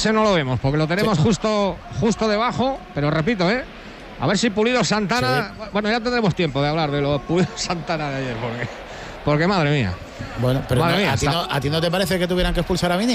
Elche no lo vemos, porque lo tenemos justo debajo, pero repito, a ver si Pulido Santana... Sí. Bueno, ya tendremos tiempo de hablar de los Pulido Santana de ayer, porque madre mía. Bueno, pero ¿a ti no te parece que tuvieran que expulsar a Vini?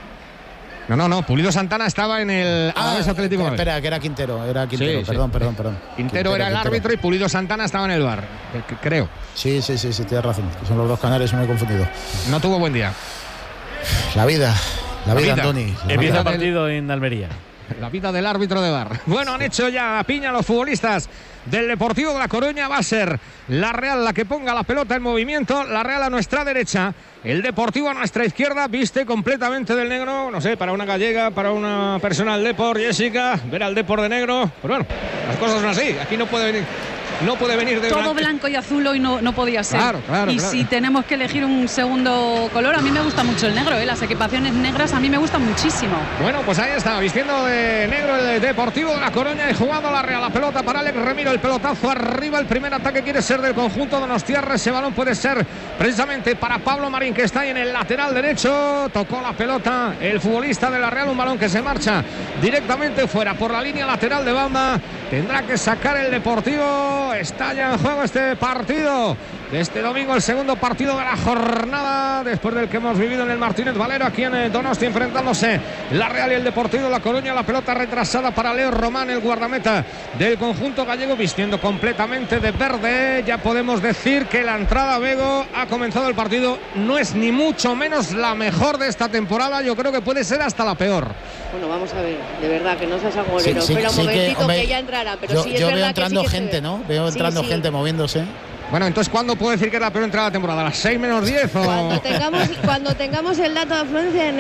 No, Pulido Santana estaba en el Alavés Atlético. Espera, que era Quintero, sí, perdón. Quintero era el árbitro y Pulido Santana estaba en el VAR, creo. Sí, tienes razón, que son los dos canales y me he confundido. No tuvo buen día. La vida, Andoni. Empieza el partido en Almería. La vida del árbitro de VAR. Bueno, han hecho ya piña los futbolistas del Deportivo de La Coruña. Va a ser la Real la que ponga la pelota en movimiento. La Real a nuestra derecha, el Deportivo a nuestra izquierda. Viste completamente del negro. No sé, para una gallega, para una persona del Depor, Jessica, ver al Depor de negro. Pero bueno, las cosas son así. Aquí no puede venir de todo blanco y azul hoy no podía ser. Claro. Si tenemos que elegir un segundo color, a mí me gusta mucho el negro, las equipaciones negras a mí me gustan muchísimo. Bueno, pues ahí está, vistiendo de negro el Deportivo de La Coruña y jugando la Real. La pelota para Alex Remiro, el pelotazo arriba, el primer ataque quiere ser del conjunto donostiarra. Ese balón puede ser precisamente para Pablo Marín, que está ahí en el lateral derecho. Tocó la pelota el futbolista de la Real, un balón que se marcha directamente fuera por la línea lateral de banda. Tendrá que sacar el Deportivo. Está ya en juego este partido de este domingo, el segundo partido de la jornada, después del que hemos vivido en el Martínez Valero, aquí en Donosti, enfrentándose la Real y el Deportivo de La Coruña. La pelota retrasada para Leo Román, el guardameta del conjunto gallego, vistiendo completamente de verde. Ya podemos decir que la entrada Bego ha comenzado el partido. No es ni mucho menos la mejor de esta temporada, yo creo que puede ser hasta la peor. Bueno, vamos a ver, de verdad, que no seas agorero. Espera un momentito que ya entrará, pero sí es yo verdad veo entrando que sí gente, ¿no? Veo entrando gente moviéndose. Bueno, entonces, ¿cuándo puedo decir que es la peor entrada de la temporada? ¿A las 6 menos 10? ¿O? Cuando tengamos el dato de afluencia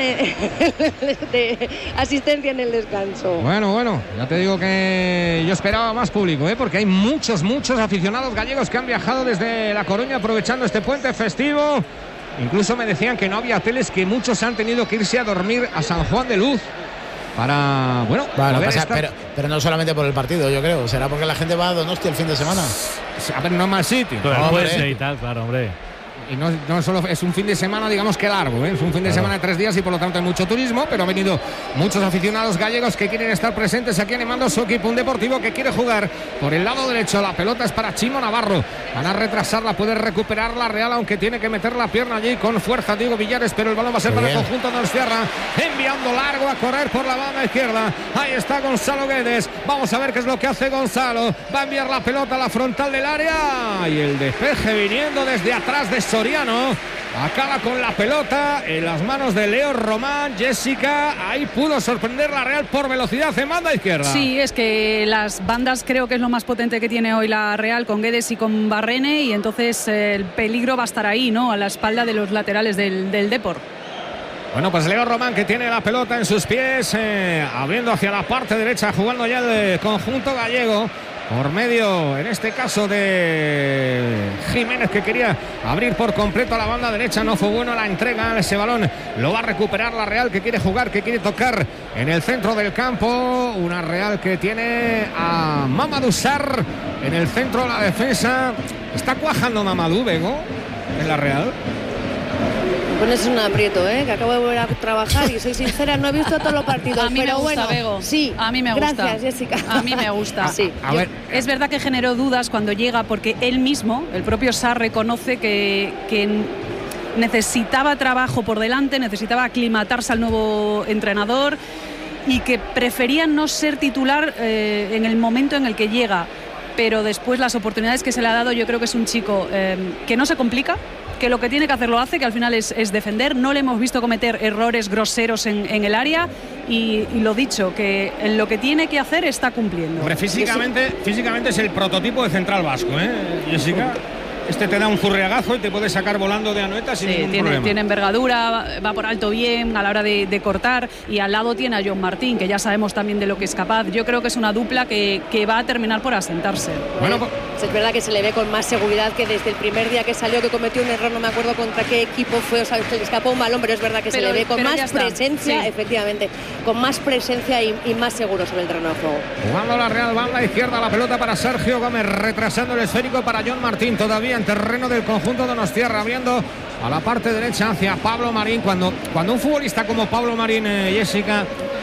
de asistencia en el descanso. Bueno, ya te digo que yo esperaba más público, porque hay muchos aficionados gallegos que han viajado desde La Coruña aprovechando este puente festivo. Incluso me decían que no había hoteles, que muchos han tenido que irse a dormir a San Juan de Luz. Para, pero no solamente por el partido, yo creo. Será porque la gente va a Donosti el fin de semana. A ver, no es mal sitio. Y tal, claro, hombre. Y no solo es un fin de semana, digamos que largo, es un fin de semana de 3 días y por lo tanto hay mucho turismo, pero han venido muchos aficionados gallegos que quieren estar presentes aquí animando a su equipo. Un Deportivo que quiere jugar por el lado derecho. La pelota es para Chimo Navarro. Van a retrasarla, puede recuperar la Real, aunque tiene que meter la pierna allí con fuerza Diego Villares, pero el balón va a ser para el conjunto de Donostiarra, enviando largo a correr por la banda izquierda. Ahí está Gonzalo Guedes. Vamos a ver qué es lo que hace Gonzalo. Va a enviar la pelota a la frontal del área y el despeje viniendo desde atrás de Soriano. Acaba con la pelota en las manos de Leo Román. Jessica, ahí pudo sorprender la Real por velocidad en banda izquierda. Sí, es que las bandas creo que es lo más potente que tiene hoy la Real, con Guedes y con Barrene, y entonces el peligro va a estar ahí, ¿no? A la espalda de los laterales del Depor. Bueno, pues Leo Román, que tiene la pelota en sus pies, abriendo hacia la parte derecha, jugando ya el conjunto gallego. Por medio, en este caso, de Jiménez, que quería abrir por completo a la banda derecha. No fue bueno la entrega. Ese balón lo va a recuperar la Real, que quiere jugar, que quiere tocar en el centro del campo. Una Real que tiene a Mamadou Sarr en el centro de la defensa. Está cuajando Mamadou, Bego, en la Real. Pones un aprieto, que acabo de volver a trabajar y soy sincera, no he visto todos los partidos. A mí pero me gusta, bueno, Bego. Sí, a mí me gusta. Gracias, Jessica. A mí me gusta. Sí. A ver. Es verdad que generó dudas cuando llega, porque él mismo, el propio Sarr, reconoce que necesitaba trabajo por delante, necesitaba aclimatarse al nuevo entrenador y que prefería no ser titular en el momento en el que llega. Pero después las oportunidades que se le ha dado, yo creo que es un chico que no se complica, que lo que tiene que hacer lo hace, que al final es defender. No le hemos visto cometer errores groseros en el área y lo dicho, que en lo que tiene que hacer está cumpliendo. Hombre, físicamente es el prototipo de central vasco, Jessica. Este te da un zurriagazo y te puede sacar volando de Anoeta sin ningún problema. Tiene envergadura, va por alto bien a la hora de cortar, y al lado tiene a John Martín, que ya sabemos también de lo que es capaz. Yo creo que es una dupla que va a terminar por asentarse. Bueno, es verdad que se le ve con más seguridad que desde el primer día que salió, que cometió un error, no me acuerdo contra qué equipo fue, o sea, se le escapó un balón, pero es verdad que se le ve con más presencia, efectivamente, con más presencia y más seguro sobre el terreno de juego. Jugando la Real, banda izquierda, la pelota para Sergio Gómez, retrasando el esférico para John Martín, todavía en terreno del conjunto donostiarra, abriendo a la parte derecha hacia Pablo Marín. Cuando un futbolista como Pablo Marín, Jessica,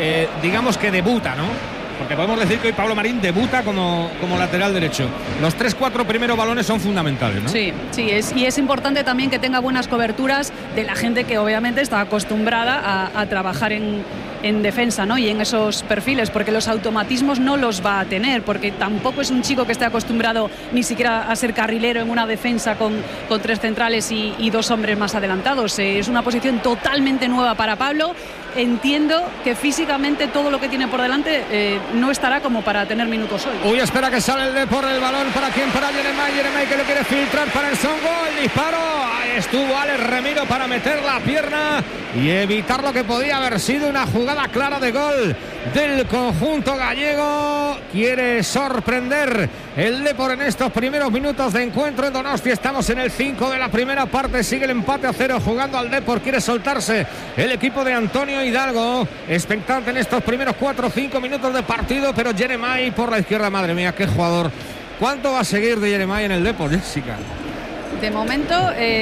digamos que debuta, ¿no? Porque podemos decir que hoy Pablo Marín debuta como lateral derecho. Los 3-4 primeros balones son fundamentales, ¿no? Sí, y es importante también que tenga buenas coberturas de la gente que obviamente está acostumbrada a trabajar en defensa, ¿no? Y en esos perfiles, porque los automatismos no los va a tener, porque tampoco es un chico que esté acostumbrado ni siquiera a ser carrilero en una defensa con 3 centrales y 2 hombres más adelantados. Es una posición totalmente nueva para Pablo. Entiendo que físicamente todo lo que tiene por delante no estará como para tener minutos hoy. Uy, espera que sale el por el balón. ¿Para quién? Para Jeremai que lo quiere filtrar para el Songo. El disparo. Ahí estuvo Alex Remiro para meter la pierna y evitar lo que podía haber sido una jugada clara de gol del conjunto gallego. Quiere sorprender el Depor en estos primeros minutos de encuentro en Donostia. Estamos en el 5 de la primera parte. Sigue el empate a 0 jugando al Depor. Quiere soltarse el equipo de Antonio Hidalgo. Expectante en estos primeros 4 o 5 minutos de partido. Pero Jeremai por la izquierda. Madre mía, qué jugador. ¿Cuánto va a seguir de Jeremai en el Depor, Jessica? De momento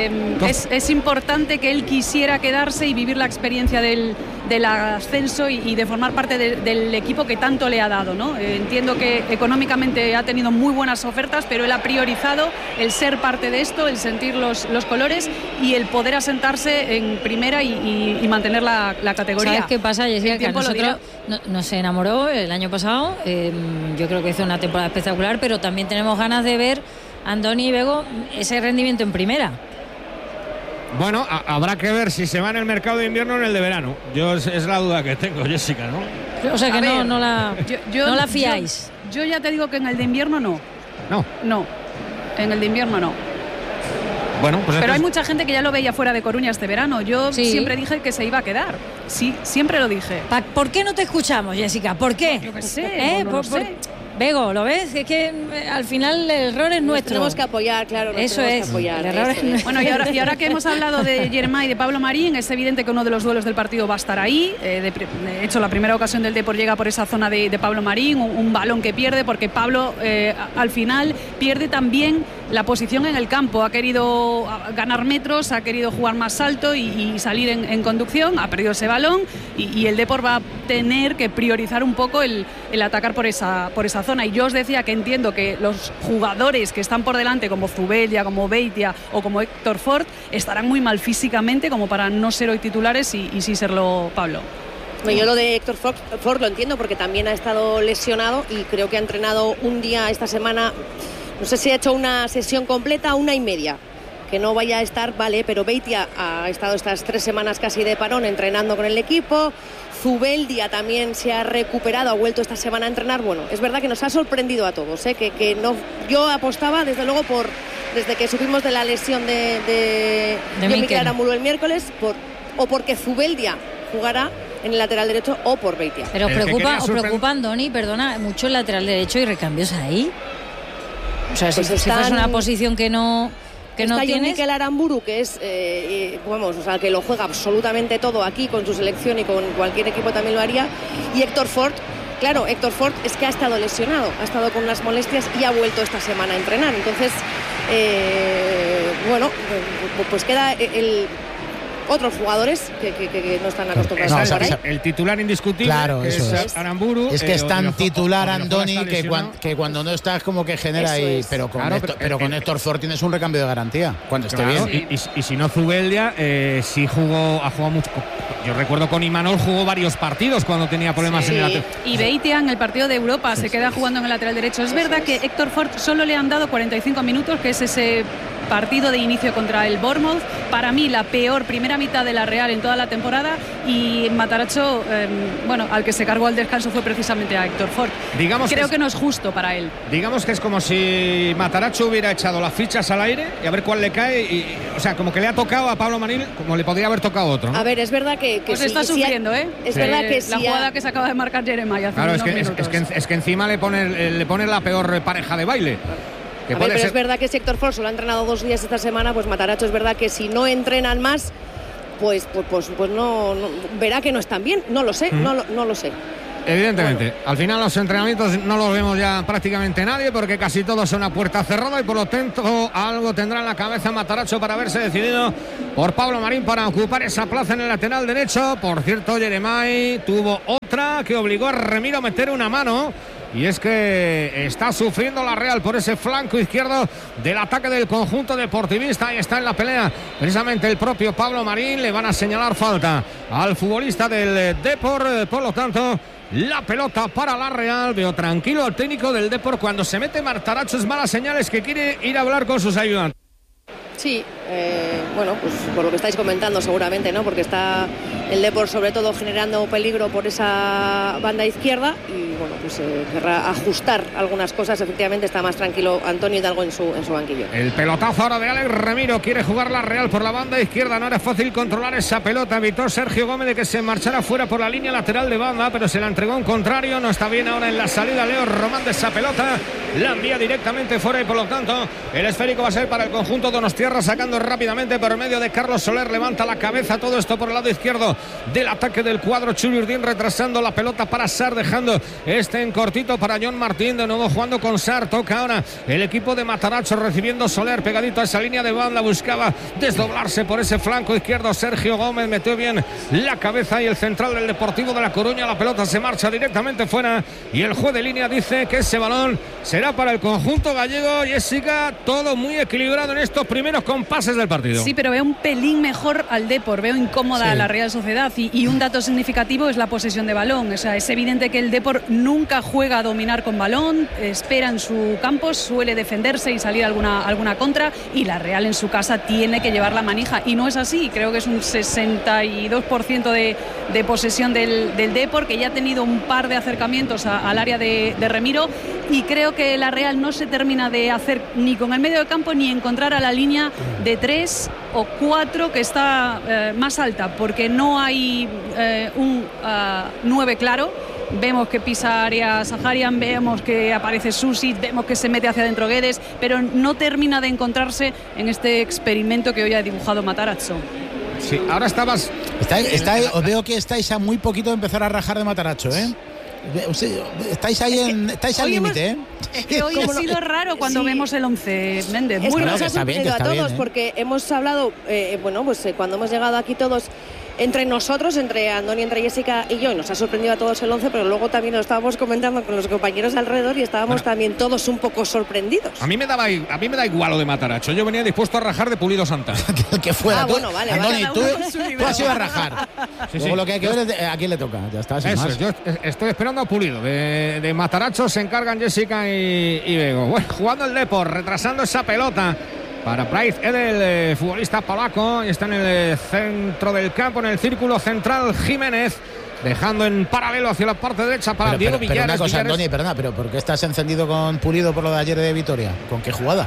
es importante que él quisiera quedarse y vivir la experiencia del ascenso y de formar parte del equipo que tanto le ha dado, ¿no? Entiendo que económicamente ha tenido muy buenas ofertas, pero él ha priorizado el ser parte de esto, el sentir los colores y el poder asentarse en primera y mantener la categoría. ¿Sabes qué pasa, Jessica? Que a nosotros nos enamoró el año pasado. Yo creo que hizo una temporada espectacular, pero también tenemos ganas de ver Andoni y Bego ese rendimiento en primera. Bueno, habrá que ver si se va en el mercado de invierno o en el de verano. Es la duda que tengo, Jessica, ¿no? O sea que no la fiáis. Yo ya te digo que en el de invierno no. No, en el de invierno no. Bueno, pues pero hay mucha gente que ya lo veía fuera de Coruña este verano. Yo siempre dije que se iba a quedar. Sí, siempre lo dije. ¿Por qué no te escuchamos, Jessica? ¿Por qué? Yo qué sé, no sé. Bego, ¿lo ves? Es que al final el error es nuestro. Tenemos que apoyar, claro. Eso es. El error es nuestro. Bueno, y ahora que hemos hablado de Jeremai y de Pablo Marín, es evidente que uno de los duelos del partido va a estar ahí. De hecho, la primera ocasión del Depor llega por esa zona de Pablo Marín, un balón que pierde, porque Pablo al final pierde también la posición en el campo. Ha querido ganar metros, ha querido jugar más alto y salir en conducción. Ha perdido ese balón y el Depor va a tener que priorizar un poco el atacar por esa zona. Y yo os decía que entiendo que los jugadores que están por delante, como Zubeldia, como Beitia o como Héctor Ford, estarán muy mal físicamente como para no ser hoy titulares y sí serlo Pablo. Yo lo de Héctor Ford lo entiendo porque también ha estado lesionado y creo que ha entrenado un día esta semana. No sé si ha hecho una sesión completa, 1.5. Que no vaya a estar, vale, pero Beitia ha estado estas 3 semanas casi de parón entrenando con el equipo. Zubeldia también se ha recuperado, ha vuelto esta semana a entrenar. Bueno, es verdad que nos ha sorprendido a todos, que no, yo apostaba desde luego desde que supimos de la lesión de Mikel Aramburu el miércoles, porque Zubeldia jugará en el lateral derecho o por Beitia. Pero preocupa Andoni, perdona, mucho el lateral derecho y recambios ahí. O sea, pues si fuese una posición que no tienes. Mikel Aramburu, que es que lo juega absolutamente todo aquí con su selección y con cualquier equipo también lo haría. Y Héctor Ford, claro, Héctor Ford es que ha estado lesionado, ha estado con unas molestias y ha vuelto esta semana a entrenar. Entonces, pues queda otros jugadores que no están acostumbrados a ahí. El titular indiscutible, claro, que es Aramburu. Es que es tan titular Andoni que cuando no estás como que genera ahí. Pero con Héctor Ford tienes un recambio de garantía cuando esté bien. Y si no Zubeldia, ha jugado mucho. Yo recuerdo con Imanol jugó varios partidos cuando tenía problemas en el lateral. Y Beitia en el partido de Europa se queda jugando en el lateral derecho. Es verdad que Héctor Ford solo le han dado 45 minutos, que es ese partido de inicio contra el Bournemouth. Para mí la peor primera mitad de la Real en toda la temporada, y Matarazzo, al que se cargó al descanso fue precisamente a Héctor Ford. Creo que no es justo para él. Digamos que es como si Matarazzo hubiera echado las fichas al aire y a ver cuál le cae, como que le ha tocado a Pablo Marín como le podría haber tocado a otro, ¿no? A ver, es verdad que pues está sufriendo, Es verdad que la jugada que se acaba de marcar Jeremai hace unos minutos. Es que encima le pone la peor pareja de baile. Pero es verdad que si Héctor Ford solo ha entrenado 2 días esta semana, pues Matarazzo es verdad que si no entrenan más, pues no verá que no están bien. No lo sé, no lo sé. Evidentemente, al final los entrenamientos no los vemos ya prácticamente nadie, porque casi todos son a puerta cerrada, y por lo tanto algo tendrá en la cabeza Matarazzo para haberse decidido por Pablo Marín para ocupar esa plaza en el lateral derecho. Por cierto, Jeremai tuvo otra falta que obligó a Remiro a meter una mano. Y es que está sufriendo la Real por ese flanco izquierdo del ataque del conjunto deportivista. Ahí está en la pelea precisamente el propio Pablo Marín. Le van a señalar falta al futbolista del Depor. Por lo tanto, la pelota para la Real. Veo tranquilo al técnico del Depor. Cuando se mete Matarazzo es mala señal, es que quiere ir a hablar con sus ayudantes. Sí, bueno, pues por lo que estáis comentando seguramente, ¿no? Porque está el Depor sobre todo generando peligro por esa banda izquierda y bueno, pues querrá ajustar algunas cosas. Efectivamente está más tranquilo Antonio Hidalgo en su banquillo. El pelotazo ahora de Alex Remiro, quiere jugar la Real por la banda izquierda, no era fácil controlar esa pelota, evitó Sergio Gómez de que se marchara fuera por la línea lateral de banda, pero se la entregó un contrario, no está bien ahora en la salida Leo Román de esa pelota, la envía directamente fuera y por lo tanto el esférico va a ser para el conjunto donostiarra, sacando rápidamente por medio de Carlos Soler, levanta la cabeza, todo esto por el lado izquierdo del ataque del cuadro Churi Urdín, retrasando la pelota para Sar, dejando este en cortito para John Martín, de nuevo jugando con Sar, toca ahora el equipo de Matarazzo, recibiendo Soler pegadito a esa línea de banda, buscaba desdoblarse por ese flanco izquierdo, Sergio Gómez metió bien la cabeza y el central del Deportivo de La Coruña, la pelota se marcha directamente fuera y el juez de línea dice que ese balón será para el conjunto gallego. Jessica, todo muy equilibrado en estos primeros compases del partido. Sí, pero veo un pelín mejor al Depor, veo incómoda a la Real Sociedad y un dato significativo es la posesión de balón. O sea, es evidente que el Depor nunca juega a dominar con balón, espera en su campo, suele defenderse y salir alguna contra, y la Real en su casa tiene que llevar la manija y no es así. Creo que es un 62% de posesión del Depor, que ya ha tenido un par de acercamientos al área de Remiro, y creo que la Real no se termina de hacer ni con el medio de campo ni encontrar a la línea de 3 o 4 que está más alta, porque no hay un 9 claro. Vemos que pisa área Saharian, vemos que aparece Susi, vemos que se mete hacia adentro Guedes, pero no termina de encontrarse en este experimento que hoy ha dibujado Matarazzo. Sí, ahora estabas... Os veo que estáis a muy poquito de empezar a rajar de Matarazzo, ¿eh? Estáis ahí estáis al límite, ¿eh? Es que hoy ha sido raro cuando vemos el 11, Méndez. Es que nos ha sorprendido a todos, porque hemos hablado, bueno, pues cuando hemos llegado aquí todos entre nosotros, entre Andoni, entre Jessica y yo, y nos ha sorprendido a todos el 11, pero luego también lo estábamos comentando con los compañeros alrededor y estábamos también todos un poco sorprendidos. A mí me da igual lo de Matarazzo, yo venía dispuesto a rajar de Pulido Santana. que fuera. Bueno, vale. Andoni, tú has ido a rajar. Luego lo que hay que ver es a quién le toca. Ya está, sin más. Yo estoy esperando a Pulido. De Matarazzo se encargan Jessica y Bego. Bueno, jugando el Depor, retrasando esa pelota para Bryce Edel, futbolista polaco, y está en el centro del campo, en el círculo central Jiménez, dejando en paralelo hacia la parte derecha para Diego Villares. Pero una cosa, Andoni, perdona, pero ¿por qué estás encendido con Pulido por lo de ayer de Vitoria? ¿Con qué jugada?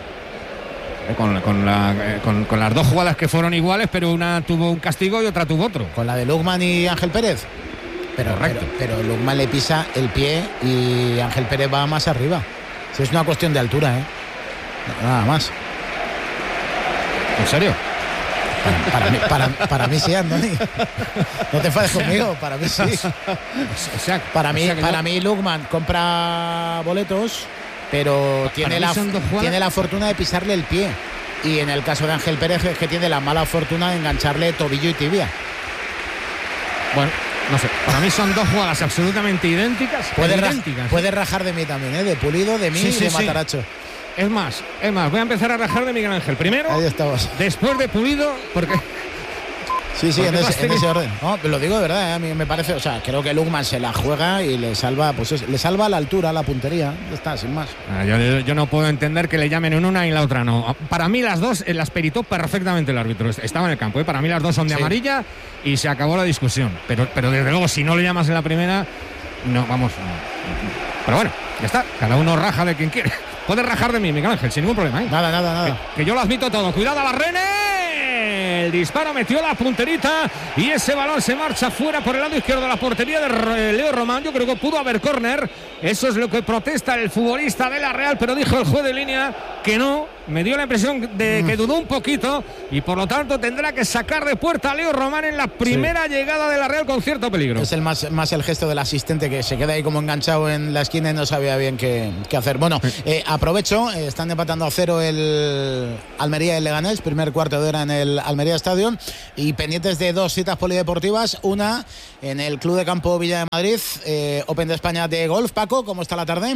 Con las dos jugadas que fueron iguales, pero una tuvo un castigo y otra tuvo otro. Con la de Lukman y Ángel Pérez. Pero Lukman le pisa el pie y Ángel Pérez va más arriba. Si es una cuestión de altura, nada más. ¿En serio? Para mí sí, Andoni. No te enfades conmigo, para mí sí. Para mí Lukman compra boletos, pero tiene la fortuna de pisarle el pie. Y en el caso de Ángel Pérez es que tiene la mala fortuna de engancharle tobillo y tibia. Bueno, no sé, para mí son dos jugadas absolutamente idénticas. Puedes rajar de mí también, de Pulido, de mí y de Matarazzo. Es más, voy a empezar a rajar de Miguel Ángel. Primero, después de Pulido, porque... Sí, en ese orden. No, lo digo de verdad, a mí me parece, o sea, creo que Lukman se la juega y le salva, le salva la altura, la puntería, ya está, sin más. Yo no puedo entender que le llamen en una y la otra no. Para mí las dos las peritó perfectamente el árbitro, estaba en el campo, para mí las dos son de amarilla y se acabó la discusión. Pero desde luego, si no le llamas en la primera, no, vamos. Pero bueno, ya está, cada uno raja de quien quiere. Puedes rajar de mí, Miguel Ángel, sin ningún problema, ¿eh? Nada. Que yo lo admito todo. Cuidado a la Rene. El disparo metió la punterita y ese balón se marcha fuera por el lado izquierdo de la portería de Leo Román. Yo creo que pudo haber córner. Eso es lo que protesta el futbolista de la Real, pero dijo el juez de línea que no me dio la impresión de que dudó un poquito y por lo tanto tendrá que sacar de puerta a Leo Román en la primera llegada de la Real con cierto peligro. Es más el gesto del asistente, que se queda ahí como enganchado en la esquina y no sabía bien qué hacer. Bueno, aprovecho, están empatando a 0 el Almería y el Leganés, primer cuarto de hora en el Almería Stadium, y pendientes de 2 citas polideportivas, una en el Club de Campo Villa de Madrid, Open de España de golf. Paco, ¿cómo está la tarde?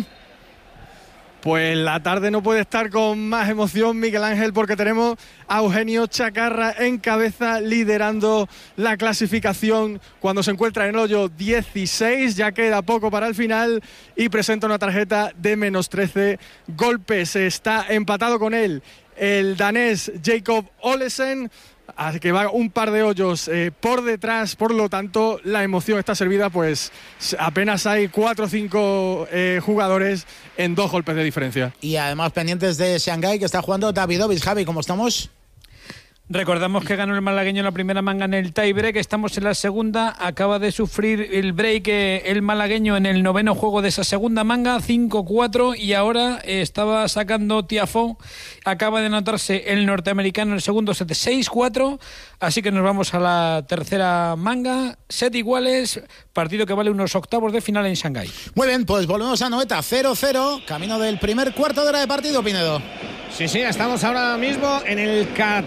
Pues la tarde no puede estar con más emoción, Miguel Ángel, porque tenemos a Eugenio Chacarra en cabeza, liderando la clasificación cuando se encuentra en el hoyo 16. Ya queda poco para el final y presenta una tarjeta de -13 golpes. Está empatado con él el danés Jacob Olesen, así que va un par de hoyos por detrás. Por lo tanto, la emoción está servida, pues apenas hay 4 o 5 jugadores en 2 golpes de diferencia. Y además pendientes de Shanghái, que está jugando Davidovich. Javi, ¿cómo estamos? Recordamos que ganó el malagueño en la primera manga en el tiebreak, estamos en la segunda, acaba de sufrir el break el malagueño en el 9º juego de esa segunda manga, 5-4, y ahora estaba sacando Tiafoe, acaba de anotarse el norteamericano en el segundo set 6-4, así que nos vamos a la tercera manga, set iguales, partido que vale unos octavos de final en Shanghái. Muy bien, pues volvemos a Noeta, 0-0, camino del primer cuarto de hora de partido, Pinedo. Sí, estamos ahora mismo en el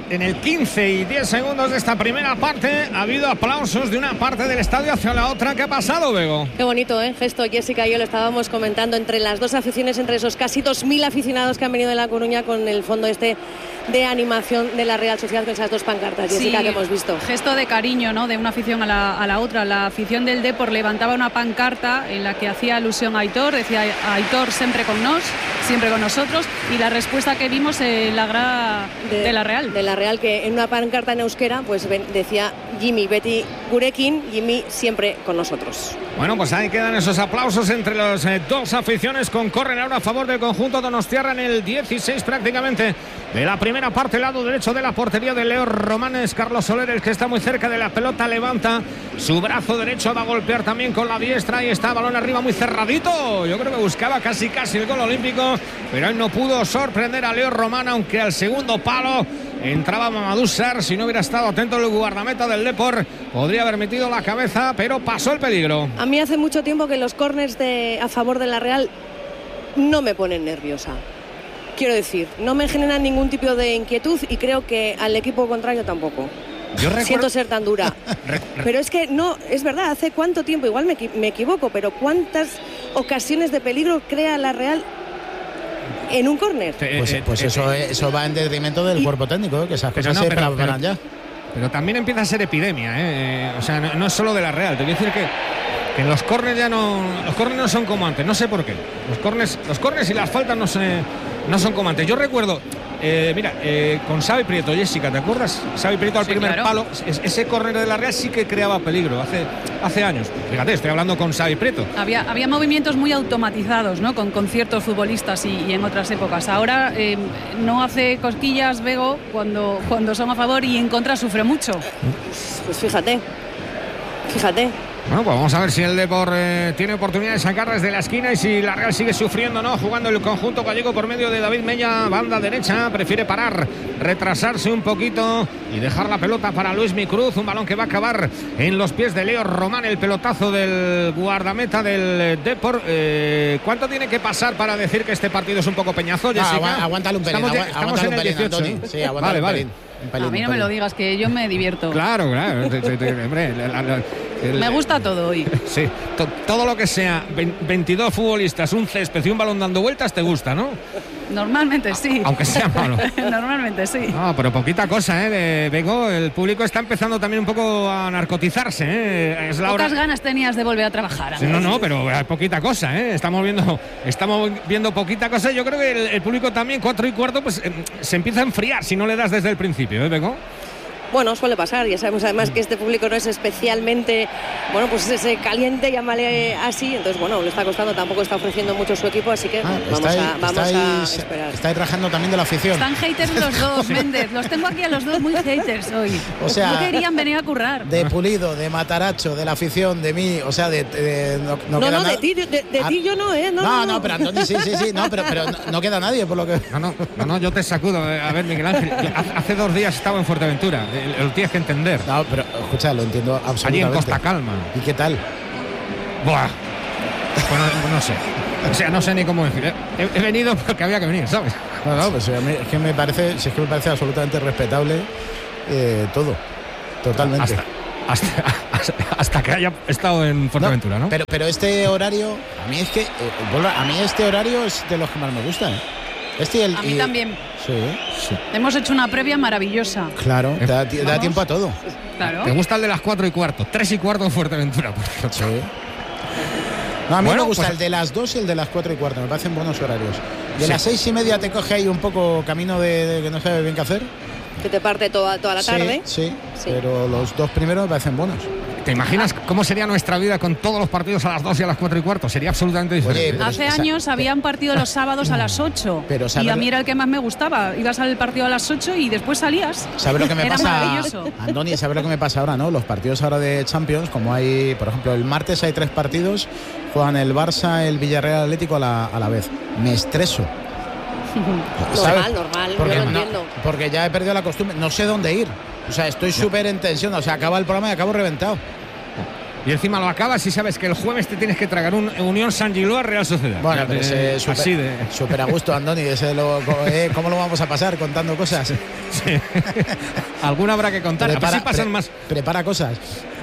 15 y 10 segundos de esta primera parte. Ha habido aplausos de una parte del estadio hacia la otra. ¿Qué ha pasado, Bego? Qué bonito, gesto. Jessica y yo lo estábamos comentando entre las dos aficiones, entre esos casi 2.000 aficionados que han venido de La Coruña con el fondo de animación de la Real Sociedad con esas 2 pancartas, Jessica, que hemos visto. Gesto de cariño, ¿no?, de una afición a la otra. La afición del Depor levantaba una pancarta en la que hacía alusión a Aitor, decía Aitor siempre con nosotros, y la respuesta que vimos en la grada de la Real. De la Real, que en una pancarta en euskera pues decía Jimmy, Betty Gurekin, Jimmy siempre con nosotros. Bueno, pues ahí quedan esos aplausos entre las 2 aficiones. Concorren ahora a favor del conjunto donostiarra en el 16 prácticamente de la primera parte, lado derecho de la portería de Leo Román. Es Carlos Soler el que está muy cerca de la pelota, levanta su brazo derecho, va a golpear también con la diestra, y está balón arriba muy cerradito. Yo creo que buscaba casi el gol olímpico, pero él no pudo sorprender a Leo Román, aunque al segundo palo entraba Mamadou Sarr. Si no hubiera estado atento el guardameta del Depor, podría haber metido la cabeza, pero pasó el peligro. A mí hace mucho tiempo que los córners a favor de la Real no me ponen nerviosa. Quiero decir, no me generan ningún tipo de inquietud, y creo que al equipo contrario tampoco. Siento ser tan dura. Pero es que no, es verdad, hace cuánto tiempo, igual me equivoco, pero cuántas ocasiones de peligro crea la Real en un córner. Pues eso va en detrimento del cuerpo técnico, que esas cosas se preparan ya. Pero también empieza a ser epidemia, o sea, no es solo de la Real. Te quiero decir que los córners ya no son como antes, no sé por qué. Los córners y las faltas no son como antes. Yo recuerdo, con Xavi Prieto, Jessica, ¿te acuerdas? Xavi Prieto al primer palo, ese córner de la Real sí que creaba peligro hace años. Fíjate, estoy hablando con Xavi Prieto. Había movimientos muy automatizados, ¿no?, con ciertos futbolistas y en otras épocas. Ahora no hace cosquillas Bego cuando son a favor, y en contra sufre mucho. Pues fíjate. Bueno, pues vamos a ver si el Depor tiene oportunidad de sacar desde la esquina, y si la Real sigue sufriendo, ¿no?, jugando el conjunto gallego por medio de David Mella, banda derecha, prefiere parar, retrasarse un poquito y dejar la pelota para Luismi Cruz, un balón que va a acabar en los pies de Leo Román, el pelotazo del guardameta del Depor. ¿Cuánto tiene que pasar para decir que este partido es un poco peñazo, Jessica? Aguántale un pelín, estamos en el 18, Antoni. Sí, aguántale un pelín. A mí no me lo digas, que yo me divierto. Claro. Hombre, me gusta todo hoy. Sí, todo lo que sea 22 futbolistas, un césped y un balón dando vueltas, te gusta, ¿no? Normalmente sí. Aunque sea malo. Normalmente sí. No, pero poquita cosa, Bego. El público está empezando también un poco a narcotizarse, Es la Pocas hora... ganas tenías de volver a trabajar. Sí, no, pero hay poquita cosa, Estamos viendo poquita cosa. Yo creo que el público también, 4:15, pues se empieza a enfriar si no le das desde el principio, Bego. Bueno, suele pasar, ya sabemos además que este público no es especialmente, bueno, pues ese caliente, llámale así, entonces bueno, le está costando, tampoco está ofreciendo mucho su equipo, así que vamos a esperar. Estáis rajando también de la afición. Están haters los dos, Méndez, los tengo aquí a los dos muy haters hoy. O sea, no querían venir a currar. De Pulido, de Mataracho, de la afición, de mí, o sea, de de ti yo no, No, pero Antoni sí, no, pero no queda nadie por lo que... No, yo te sacudo. A ver, Miguel Ángel, hace 2 días estaba en Fuerteventura. Lo tienes que entender. No, pero escucha, lo entiendo absolutamente. Allí en Costa Calma. ¿Y qué tal? Buah. Bueno, no sé. O sea, no sé ni cómo decir. He venido porque había que venir, ¿sabes? No, pues es que me parece absolutamente respetable todo. Totalmente. Hasta que haya estado en Fuerteventura, ¿no? Pero este horario, a mí este horario es de los que más me gustan. A mí también. Sí. Hemos hecho una previa maravillosa. Claro, da tiempo a todo. Claro. ¿Te gusta el de las 4:15? 3:15 en Fuerteventura, por ejemplo. Sí. No, a mí me gusta el de las 2 y el de las 4:15. Me parecen buenos horarios. De las 6:30 te coge ahí un poco camino de que no sabes bien qué hacer. Que te parte toda la tarde. Sí, pero los 2 primeros me parecen buenos. ¿Te imaginas cómo sería nuestra vida con todos los partidos a las 2 y a las 4:15? Sería absolutamente diferente. Hace años habían partido los sábados a las 8. Y a mí era el que más me gustaba. Ibas al partido a las 8 y después salías. ¿Sabes lo que me era pasa? Maravilloso. Andoni, ¿sabes lo que me pasa ahora, no? Los partidos ahora de Champions, como hay, por ejemplo, el martes hay 3 partidos, juegan el Barça, el Villarreal Atlético a la vez. Me estreso. Normal, yo lo entiendo. Porque ya he perdido la costumbre, no sé dónde ir. O sea, estoy súper en tensión. O sea, acaba el programa y acabo reventado. Y encima lo acabas y sabes que el jueves te tienes que tragar un Unión San Giló a Real Sociedad. Bueno, pero súper a gusto, Andoni. ¿Cómo lo vamos a pasar contando cosas? Sí. Alguna habrá que contar. A ver si pasan más. Prepara cosas.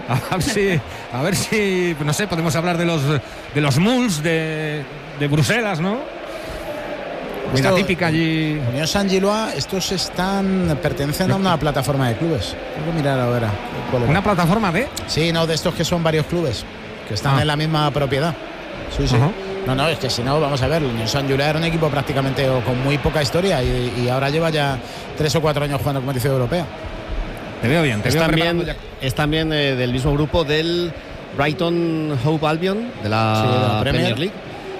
A ver si, no sé, podemos hablar de los Muls de Bruselas, ¿no? Mira, típica allí. Unión San Giloa, estos pertenecen a una plataforma de clubes. Tengo que mirar ahora. ¿Una plataforma de? Sí, no, de estos que son varios clubes, que están en la misma propiedad. Sí. No, es que si no, vamos a ver, Unión San Giloa era un equipo prácticamente con muy poca historia y ahora lleva ya 3 o 4 años jugando competición europea. Te veo bien, es también del mismo grupo del Brighton Hove Albion, de la Premier League.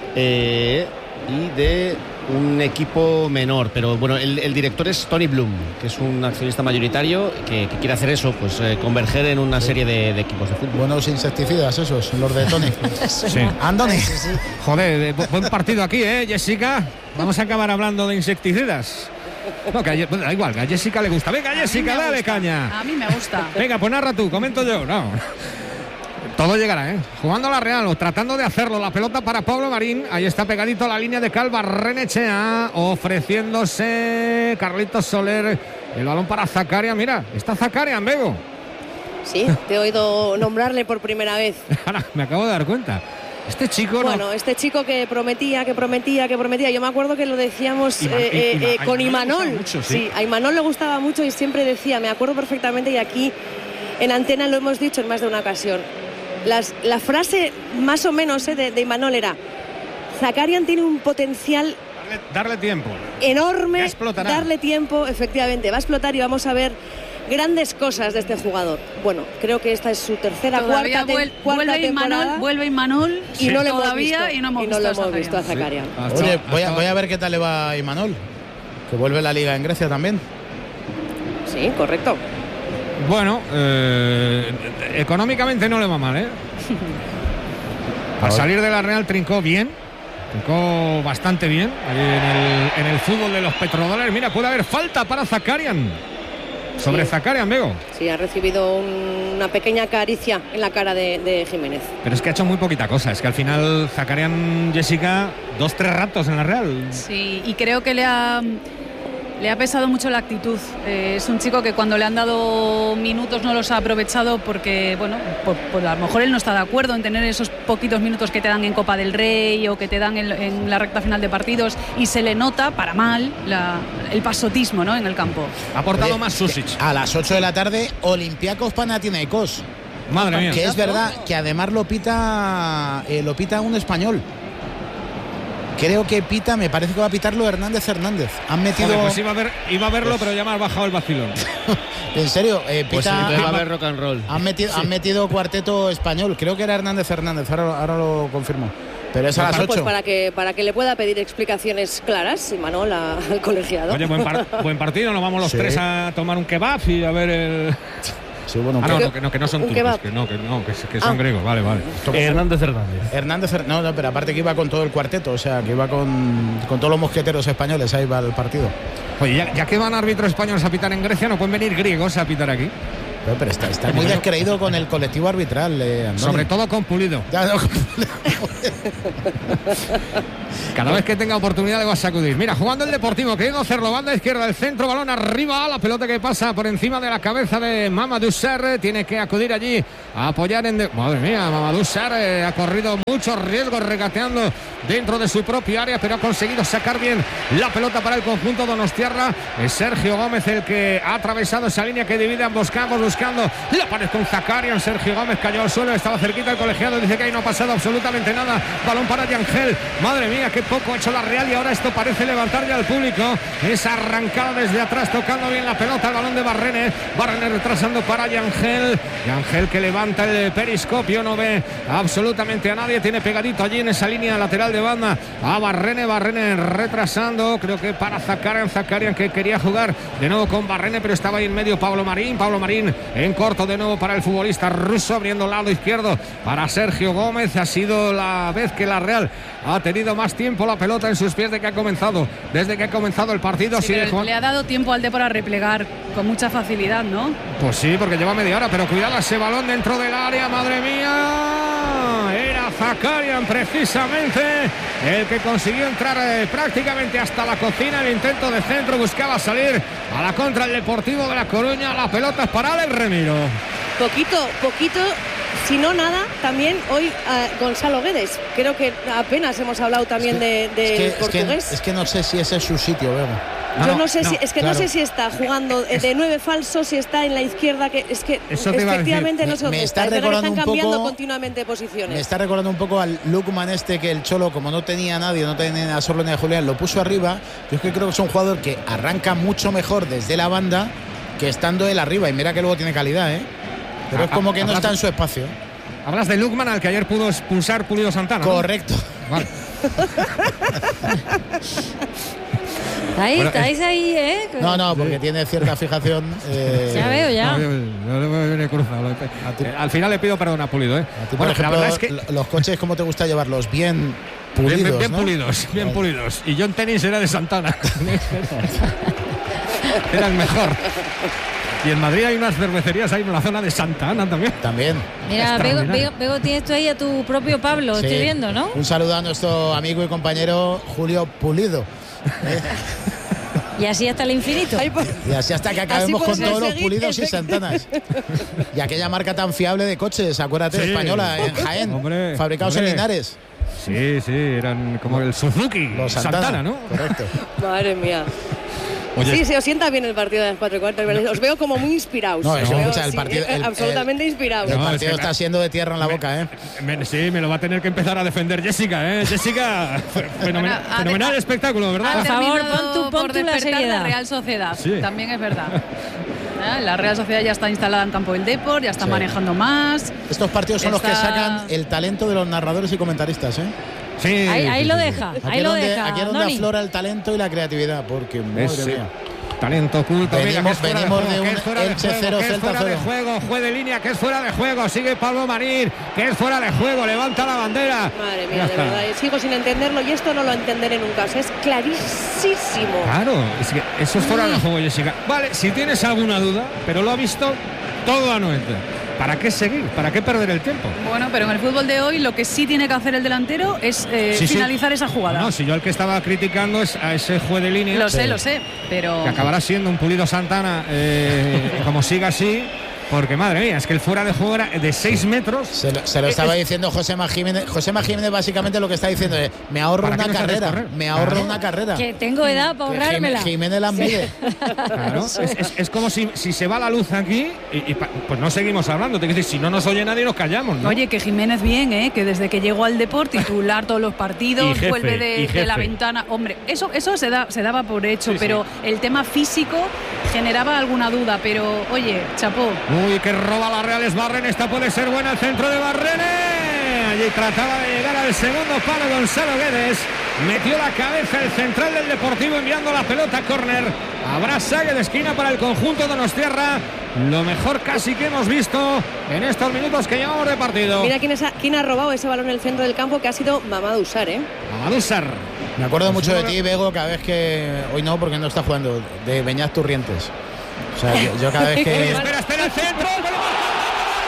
Y de un equipo menor, pero bueno, el director es Tony Bloom, que es un accionista mayoritario que quiere hacer eso, pues converger en una serie de equipos de fútbol. Buenos insecticidas esos, los de Tony. Sí. Andoni. Sí. Joder, buen partido aquí, Jessica. Vamos a acabar hablando de insecticidas. No, da igual, a Jessica le gusta. Venga, Jessica, dale caña. A mí me gusta. Venga, pues narra tú, comento yo. No. Todo llegará, jugando a la Real o tratando de hacerlo. La pelota para Pablo Marín. Ahí está pegadito a la línea de Calva Renechea. Ofreciéndose Carlitos Soler. El balón para Zakarian. Mira, está Zakarian, Bego. Sí, te he oído nombrarle por primera vez. Ahora, me acabo de dar cuenta. Este chico este chico que prometía. Yo me acuerdo que lo decíamos con Imanol. Mucho, sí, a Imanol le gustaba mucho y siempre decía, me acuerdo perfectamente, y aquí en antena lo hemos dicho en más de una ocasión. La frase más o menos de Imanol era: Zakarian tiene un potencial darle tiempo enorme, darle tiempo, efectivamente, va a explotar y vamos a ver grandes cosas de este jugador. Bueno, creo que esta es su tercera, cuarta temporada. Vuelve Imanol y no lo hemos visto a Zakarian. Oye, voy a ver qué tal le va a Imanol, que vuelve la liga en Grecia también. Sí, correcto. Bueno, económicamente no le va mal, Al salir de la Real trincó bastante bien en el fútbol de los petrodólares. Mira, puede haber falta para Zakarian. Sobre Zakarian, Bego. Sí, ha recibido una pequeña caricia en la cara de Jiménez. Pero es que ha hecho muy poquita cosa. Es que al final Zakarian, Jessica, 2-3 ratos en la Real. Sí, y creo que le ha pesado mucho la actitud. Es un chico que cuando le han dado minutos no los ha aprovechado porque, bueno, pues a lo mejor él no está de acuerdo en tener esos poquitos minutos que te dan en Copa del Rey o que te dan en la recta final de partidos, y se le nota, para mal, el pasotismo, ¿no?, en el campo. Ha aportado más Susic. A las 8 de la tarde, Olympiacos Panathinaikos. Madre mía. Que es verdad que además lo pita un español. creo que pita, me parece que va a pitarlo Hernández. Han metido... Joder, pues iba a verlo, pero ya me ha bajado el vacilón. En serio, pita... Pues sí, va a haber rock and roll. Han metido cuarteto español, creo que era Hernández, ahora lo confirmo. Pero es a las 8. Pues para que le pueda pedir explicaciones claras, Imanol, al colegiado. Oye, buen partido, nos vamos los tres a tomar un kebab y a ver el... Sí, bueno, que no son turcos, que son griegos, vale. Hernández. No, pero aparte que iba con todo el cuarteto, o sea, que iba con todos los mosqueteros españoles, ahí va el partido. Oye, ya que van árbitros españoles a pitar en Grecia, ¿no pueden venir griegos a pitar aquí? Pero está muy descreído con el colectivo arbitral, sobre todo con Pulido. Cada vez que tenga oportunidad le va a sacudir. Mira, jugando el Deportivo, queriendo hacerlo, banda izquierda, el centro, balón arriba, la pelota que pasa por encima de la cabeza de Mamadou Sarr, tiene que acudir allí a apoyar Madre mía, Mamadou Sarr ha corrido muchos riesgos regateando dentro de su propia área, pero ha conseguido sacar bien la pelota para el conjunto donostiarra. Es Sergio Gómez el que ha atravesado esa línea que divide ambos campos, buscando la pared con Zakarian. Sergio Gómez cayó al suelo, estaba cerquita el colegiado, dice que ahí no ha pasado absolutamente nada. Balón para Yangel. Madre mía, qué poco ha hecho la Real, y ahora esto parece levantar ya al público. Esa arrancada desde atrás, tocando bien la pelota, el balón de Barrene retrasando para Yangel que levanta el periscopio, no ve absolutamente a nadie, tiene pegadito allí en esa línea lateral de banda a Barrene retrasando, creo que para Zakarian que quería jugar de nuevo con Barrene, pero estaba ahí en medio Pablo Marín en corto de nuevo para el futbolista ruso, abriendo el lado izquierdo para Sergio Gómez. Ha sido la vez que la Real ha tenido más tiempo la pelota en sus pies desde que ha comenzado el partido. Sí, le ha dado tiempo al Depor a replegar con mucha facilidad, ¿no? Pues sí, porque lleva media hora, pero cuidado ese balón dentro del área, madre mía. Era Zakarian precisamente el que consiguió entrar prácticamente hasta la cocina. El intento de centro buscaba salir a la contra el Deportivo de La Coruña. La pelota es para Alex Remiro. Poquito, si no nada, también hoy Gonzalo Guedes. Creo que apenas hemos hablado también del portugués. Es que no sé si ese es su sitio, Bego. No sé si está jugando de 9 falso, si está en la izquierda, que es que efectivamente no sé dónde está. Están cambiando continuamente posiciones. Me está recordando un poco al Lukman que el Cholo, como no tenía nadie, no tenía a Sorlo ni a Julián, lo puso arriba. Yo es que creo que es un jugador que arranca mucho mejor desde la banda que estando él arriba, y mira que luego tiene calidad, pero es como que no está en su espacio. Hablas de Lukman, al que ayer pudo expulsar Pulido Santana, ¿no? Correcto. Vale. ¿Estáis ahí, No, porque tiene cierta fijación. Ya veo, ya. No le viene cruzado. Al final le pido perdón a Pulido, A ti, por ejemplo, la verdad es que los coches, ¿cómo te gusta llevarlos? Bien pulidos, bien pulidos. Y John Tennis era de Santana. Era el mejor. Y en Madrid hay unas cervecerías ahí en la zona de Santa Ana también. Mira, Bego, tienes tú ahí a tu propio Pablo, sí. Estoy viendo, ¿no? Un saludo a nuestro amigo y compañero Julio Pulido. Y así hasta el infinito. Y así hasta que acabemos con todos los Pulidos y Santanas. Y aquella marca tan fiable de coches, acuérdate, española, en Jaén, fabricados en Linares. Sí, eran como el Suzuki, los Santana, ¿no? Correcto. Madre mía. Oye, sí, se os sienta bien el partido de las 4:15. Os veo como muy inspirados. El partido, absolutamente inspirados. El partido está siendo de tierra en la boca, Sí, me lo va a tener que empezar a defender Jessica, Jessica, fenomenal espectáculo, ¿verdad? Por favor, pon tu la seriedad. La Real Sociedad, sí. También es verdad. La Real Sociedad ya está instalada en campo del Depor, ya está manejando más. Estos partidos son los que sacan el talento de los narradores y comentaristas, Sí, ahí lo deja. Aquí es donde aflora el talento y la creatividad, porque madre mía. Talento oculto. Venimos de un Elche 0, Celta 0. De juego, juez de línea, que es fuera de juego. Sigue Pablo Marín, que es fuera de juego. Levanta la bandera. Madre mía, de verdad. Sigo sin entenderlo y esto no lo entenderé nunca. Es clarísimo. Claro, es que eso es fuera de juego, Jessica. Vale, si tienes alguna duda, pero lo ha visto todo anuente. ¿Para qué seguir? ¿Para qué perder el tiempo? Bueno, pero en el fútbol de hoy lo que sí tiene que hacer el delantero es finalizar esa jugada. No, si yo el que estaba criticando es a ese juez de línea. Lo sé, pero... Que acabará siendo un Pulido Santana, como siga así. Porque madre mía, es que el fuera de juego era de 6 metros. Se lo estaba diciendo Josema Jiménez. Josema Jiménez básicamente lo que está diciendo es: me ahorro una carrera. Me ahorro una carrera. Que tengo edad para ahorrármela. Jiménez la mide. Claro, es como si se va la luz aquí y pues no seguimos hablando. Te quiero decir, si no nos oye nadie, nos callamos, ¿no? Oye, que Jiménez bien, que desde que llegó al Deport, titular todos los partidos, vuelve de la ventana. Hombre, eso se daba por hecho, sí, pero el tema físico generaba alguna duda. Pero, oye, chapó. Uy, que roba la Real es Barren. Esta puede ser buena, el centro de Barren. Allí trataba de llegar al segundo palo Gonzalo Guedes. Metió la cabeza el central del Deportivo enviando la pelota a córner. Habrá saque de esquina para el conjunto donostiarra. Lo mejor casi que hemos visto en estos minutos que llevamos de partido. Mira quién ha robado ese balón en el centro del campo, que ha sido Mamadou Sarr, Mamadou Sarr. Me acuerdo mucho de ti, Bego, cada vez que... Hoy no, porque no está jugando. De Beñat Turrientes. O sea, yo cada vez que... Espera, el centro.